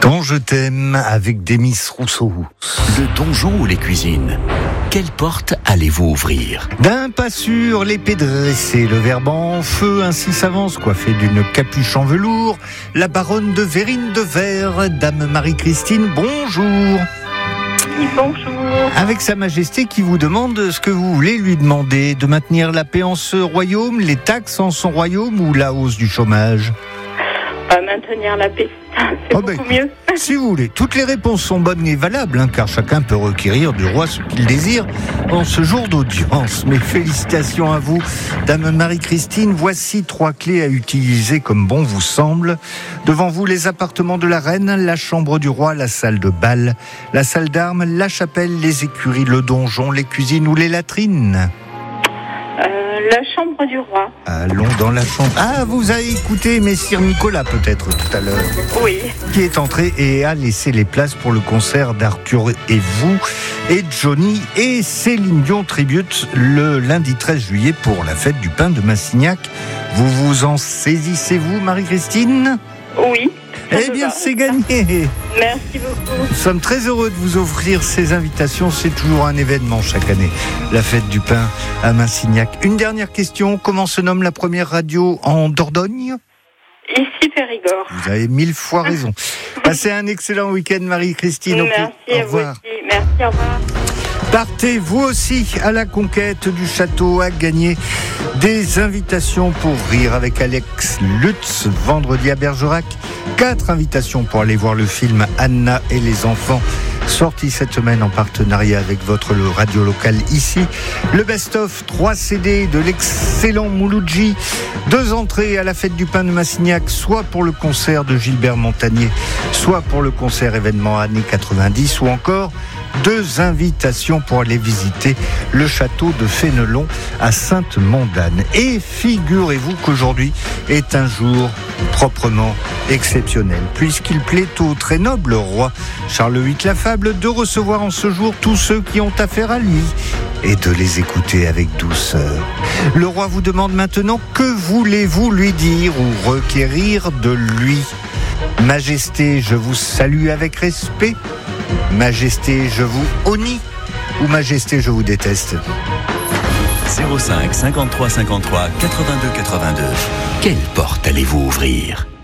Quand je t'aime avec Demis Rousseau. Le donjon ou les cuisines? Quelle porte allez-vous ouvrir? D'un pas sûr, l'épée dressée, le verbe en feu, ainsi s'avance, coiffée d'une capuche en velours, la baronne de Verrine de Verre, dame Marie-Christine, bonjour. Oui, bonjour. Avec sa majesté qui vous demande ce que vous voulez lui demander, de maintenir la paix en ce royaume, les taxes en son royaume ou la hausse du chômage? Maintenir la paix, c'est beaucoup mieux. Si vous voulez, toutes les réponses sont bonnes et valables, car chacun peut requérir du roi ce qu'il désire en ce jour d'audience. Mais félicitations à vous, dame Marie-Christine. Voici 3 clés à utiliser comme bon vous semble. Devant vous, les appartements de la reine, la chambre du roi, la salle de bal, la salle d'armes, la chapelle, les écuries, le donjon, les cuisines ou les latrines. La chambre du roi. Allons dans la chambre. Ah, vous avez écouté Messire Nicolas peut-être tout à l'heure. Oui. Qui est entré et a laissé les places pour le concert d'Arthur et vous, et Johnny et Céline Dion Tribute le lundi 13 juillet pour la fête du pain de Massignac. Vous vous en saisissez-vous, Marie-Christine ? Oui. Eh bien, c'est gagné. Merci beaucoup. Nous sommes très heureux de vous offrir ces invitations. C'est toujours un événement chaque année, la fête du pain à Massignac. Une dernière question. Comment se nomme la première radio en Dordogne ? Ici Périgord. Vous avez 1000 fois raison. Passez un excellent week-end, Marie-Christine. Merci au à vous revoir. aussi. Merci, au revoir. Partez vous aussi à la conquête du château, à gagner des invitations pour rire avec Alex Lutz vendredi à Bergerac. 4 invitations pour aller voir le film Anna et les enfants, sorti cette semaine en partenariat avec votre radio local ici. Le best-of 3 CD de l'excellent Mouloudji. 2 entrées à la fête du pain de Massignac, soit pour le concert de Gilbert Montagnier, soit pour le concert événement années 90, ou encore 2 invitations pour aller visiter le château de Fénelon à Sainte-Mondane. Et figurez-vous qu'aujourd'hui est un jour proprement exceptionnel, puisqu'il plaît au très noble roi Charles VIII Lafable de recevoir en ce jour tous ceux qui ont affaire à lui et de les écouter avec douceur. Le roi vous demande maintenant que voulez-vous lui dire ou requérir de lui. Majesté, je vous salue avec respect. Majesté, je vous honnie, ou Majesté, je vous déteste. 05 53 53 82 82. Quelle porte allez-vous ouvrir?